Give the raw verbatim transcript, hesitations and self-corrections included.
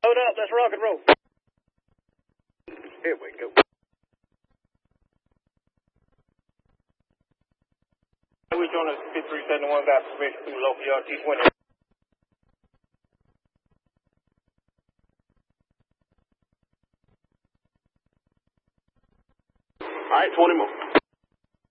Load up, let's rock and roll. Here we go. We join us fifty-three seventy-one got permission through local yard T twenty. All right, twenty more.